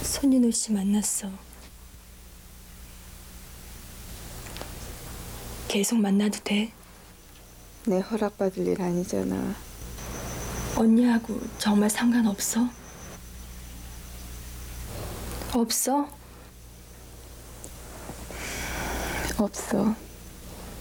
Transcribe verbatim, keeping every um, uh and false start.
손인호 씨 만났어. 계속 만나도 돼? 내 허락받을 일 아니잖아. 언니하고 정말 상관없어? 없어? 없어.